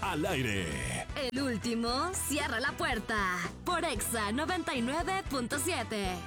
al aire. El último cierra la puerta por Exa 99.7.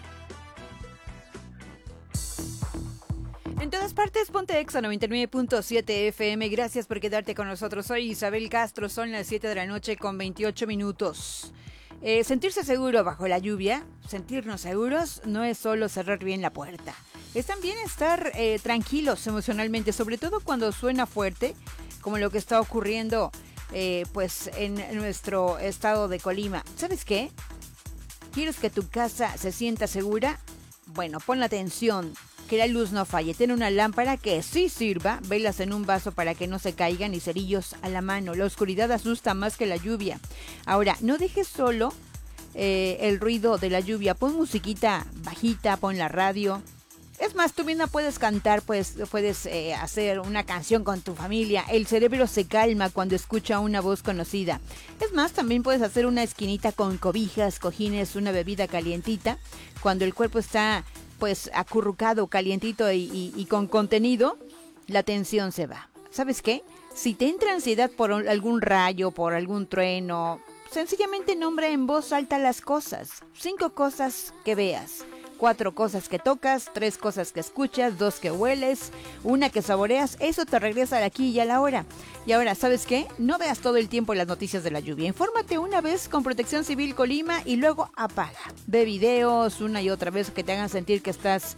En todas partes, ponte Exa 99.7 FM. Gracias por quedarte con nosotros. Soy Isabel Castro, son las 7 de la noche con 28 minutos. Sentirse seguro bajo la lluvia, sentirnos seguros, no es solo cerrar bien la puerta. Es también estar tranquilos emocionalmente, sobre todo cuando suena fuerte, como lo que está ocurriendo pues en nuestro estado de Colima. ¿Sabes qué? ¿Quieres que tu casa se sienta segura? Bueno, pon la atención. Que la luz no falle. Ten una lámpara que sí sirva, velas en un vaso para que no se caigan y cerillos a la mano. La oscuridad asusta más que la lluvia. Ahora, no dejes solo el ruido de la lluvia. Pon musiquita bajita, pon la radio. Es más, tú misma puedes cantar, puedes hacer una canción con tu familia. El cerebro se calma cuando escucha una voz conocida. Es más, también puedes hacer una esquinita con cobijas, cojines, una bebida calientita. Cuando el cuerpo está pues acurrucado, calientito y con contenido, la tensión se va. ¿Sabes qué? Si te entra ansiedad por algún rayo, por algún trueno, sencillamente nombra en voz alta las cosas. 5 cosas que veas, 4 cosas que tocas, 3 cosas que escuchas, 2 que hueles, 1 que saboreas. Eso te regresa al aquí y a la hora. Y ahora, ¿sabes qué? No veas todo el tiempo las noticias de la lluvia. Infórmate una vez con Protección Civil Colima y luego apaga. Ve videos una y otra vez que te hagan sentir que estás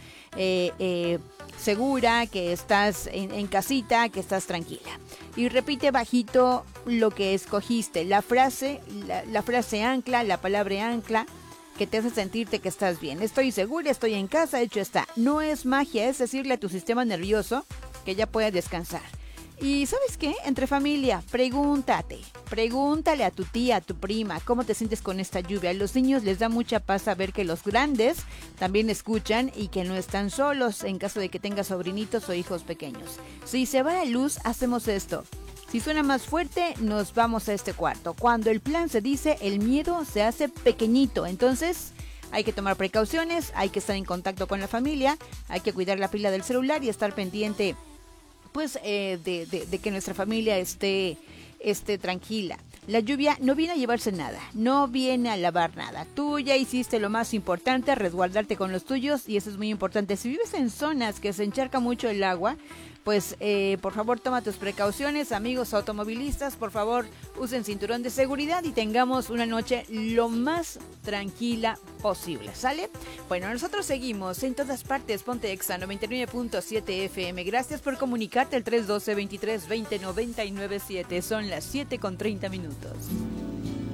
segura, que estás en casita, que estás tranquila. Y repite bajito lo que escogiste. La frase ancla, la palabra ancla, que te hace sentirte que estás bien. Estoy segura, estoy en casa, hecho está. No es magia, es decirle a tu sistema nervioso que ya puede descansar. Y ¿sabes qué? Entre familia, pregúntale a tu tía, a tu prima, ¿cómo te sientes con esta lluvia? A los niños les da mucha paz saber que los grandes también escuchan y que no están solos en caso de que tengas sobrinitos o hijos pequeños. Si se va la luz, hacemos esto. Si suena más fuerte, nos vamos a este cuarto. Cuando el plan se dice, el miedo se hace pequeñito. Entonces, hay que tomar precauciones, hay que estar en contacto con la familia, hay que cuidar la pila del celular y estar pendiente pues de que nuestra familia esté tranquila. La lluvia no viene a llevarse nada, no viene a lavar nada. Tú ya hiciste lo más importante, resguardarte con los tuyos, y eso es muy importante. Si vives en zonas que se encharca mucho el agua, pues por favor toma tus precauciones. Amigos automovilistas, por favor usen cinturón de seguridad y tengamos una noche lo más tranquila posible, ¿sale? Bueno, nosotros seguimos en todas partes. Ponte Exa 99.7 FM. Gracias por comunicarte al 312-23-20-997. Son las 7:30.